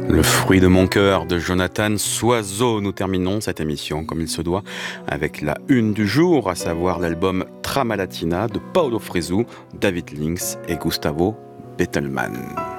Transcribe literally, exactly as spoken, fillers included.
Le fruit de mon cœur de Jonathan Soiseau. Nous terminons cette émission comme il se doit avec la une du jour, à savoir l'album Tramalatina de Paolo Fresu, David Lynx et Gustavo Bettelmann.